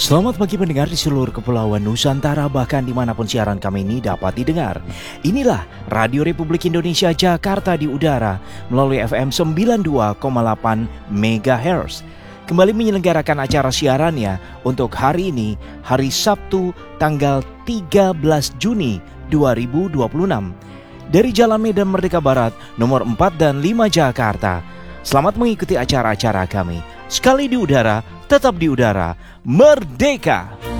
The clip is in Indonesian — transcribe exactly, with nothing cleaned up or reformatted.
Selamat pagi pendengar di seluruh kepulauan Nusantara, bahkan dimanapun siaran kami ini dapat didengar. Inilah Radio Republik Indonesia Jakarta di udara melalui F M sembilan puluh dua koma delapan megahertz. Kembali menyelenggarakan acara siarannya untuk hari ini, hari Sabtu tanggal tiga belas Juni dua ribu dua puluh enam. Dari Jalan Medan Merdeka Barat nomor empat dan lima Jakarta. Selamat mengikuti acara-acara kami. Sekali di udara, tetap di udara, merdeka!